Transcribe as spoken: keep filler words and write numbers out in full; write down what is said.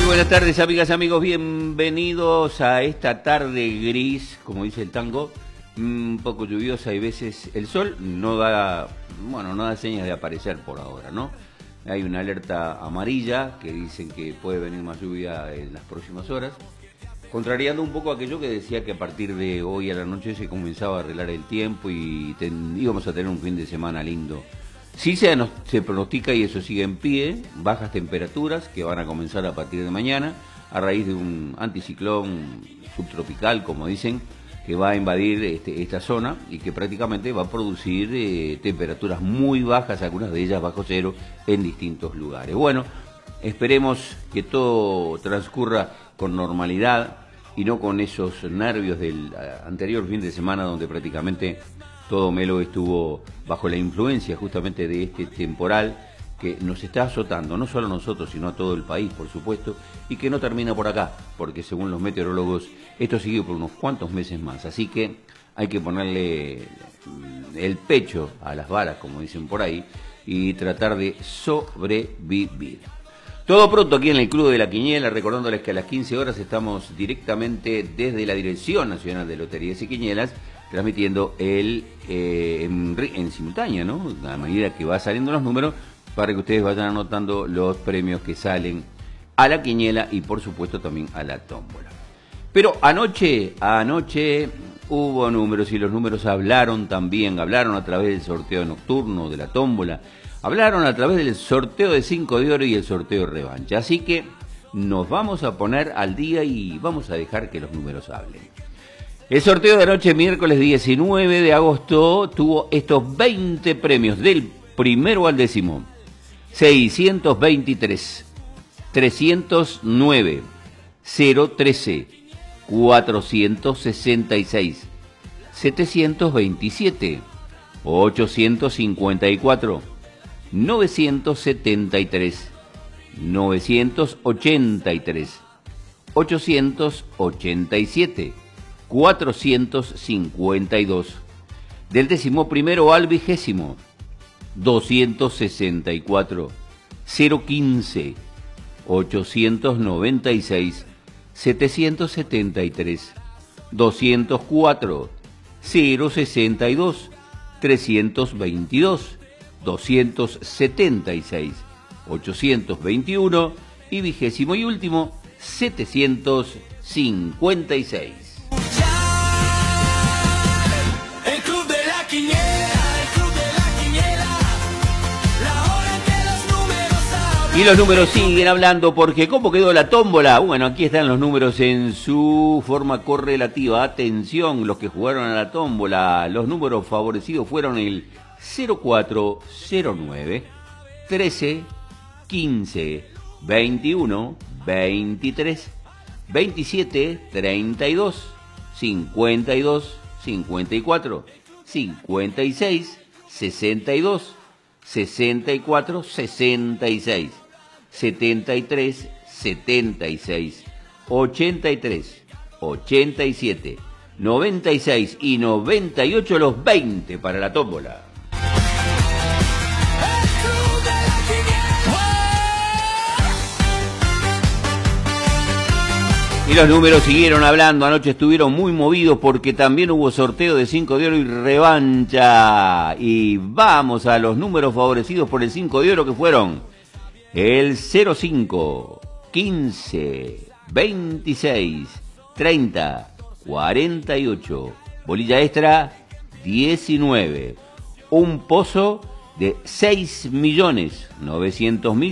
buenas tardes, amigas, amigos, bienvenidos a esta tarde gris, como dice el tango, un poco lluviosa y veces el sol no da, bueno, no da señas de aparecer por ahora, ¿no? Hay una alerta amarilla que dicen que puede venir más lluvia en las próximas horas, contrariando un poco aquello que decía que a partir de hoy a la noche se comenzaba a arreglar el tiempo y ten, íbamos a tener un fin de semana lindo. Sí se, se pronostica, y eso sigue en pie, bajas temperaturas que van a comenzar a partir de mañana a raíz de un anticiclón subtropical, como dicen, que va a invadir este, esta zona y que prácticamente va a producir eh, temperaturas muy bajas, algunas de ellas bajo cero, en distintos lugares. Bueno, esperemos que todo transcurra con normalidad y no con esos nervios del anterior fin de semana donde prácticamente todo Melo estuvo bajo la influencia justamente de este temporal que nos está azotando, no solo a nosotros, sino a todo el país, por supuesto, y que no termina por acá, porque según los meteorólogos, esto sigue por unos cuantos meses más. Así que hay que ponerle el pecho a las balas, como dicen por ahí, y tratar de sobrevivir. Todo pronto aquí en el Club de la Quiniela, recordándoles que a las quince horas estamos directamente desde la Dirección Nacional de Loterías y Quinielas, transmitiendo el eh, en, en simultánea, ¿no? A medida que va saliendo los números, para que ustedes vayan anotando los premios que salen a la quiniela y por supuesto también a la tómbola. Pero anoche, anoche hubo números y los números hablaron también, hablaron a través del sorteo nocturno, de la tómbola, hablaron a través del sorteo de cinco de oro y el sorteo de revancha. Así que nos vamos a poner al día y vamos a dejar que los números hablen. El sorteo de anoche, miércoles diecinueve de agosto, tuvo estos veinte premios, del primero al décimo: seiscientos veintitrés, trescientos nueve, cero trece, cuatrocientos sesenta y seis, setecientos veintisiete, ochocientos cincuenta y cuatro, novecientos setenta y tres, novecientos ochenta y tres, ochocientos ochenta y siete, cuatrocientos cincuenta y dos. Del décimo primero al vigésimo: doscientos sesenta y cuatro, cero quince, ochocientos noventa y seis, setecientos setenta y tres, doscientos cuatro, cero sesenta y dos, trescientos veintidós, doscientos setenta y seis, ochocientos veintiuno y vigésimo y último setecientos cincuenta y seis. Y los números siguen hablando, porque ¿cómo quedó la tómbola? Bueno, aquí están los números en su forma correlativa. Atención, los que jugaron a la tómbola, los números favorecidos fueron el cero cuatro, cero nueve, trece, quince, veintiuno, veintitrés, veintisiete, treinta y dos, cincuenta y dos, cincuenta y cuatro, cincuenta y seis, sesenta y dos, sesenta y cuatro, sesenta y seis, setenta y tres, setenta y seis, ochenta y tres, ochenta y siete, noventa y seis y noventa y ocho, los veinte para la tómbola. Y los números siguieron hablando, anoche estuvieron muy movidos porque también hubo sorteo de cinco de oro y revancha. Y vamos a los números favorecidos por el cinco de oro, que fueron el cero cinco, quince, veintiséis, treinta, cuarenta y ocho, bolilla extra diecinueve, un pozo de seis millones novecientos mil